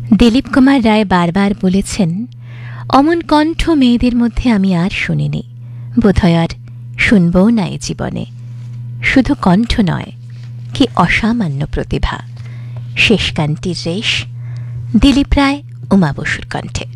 দিলীপ কুমার রায় বারবার বলেছেন, অমন কণ্ঠ মেয়েদের মধ্যে আমি আর শুনিনি, বোধহয় আর শুনবও না এ জীবনে। শুধু কণ্ঠ নয়, কি অসামান্য প্রতিভা। শেষ গানটির রেশ দিলীপ রায় উমা বসুর কণ্ঠে।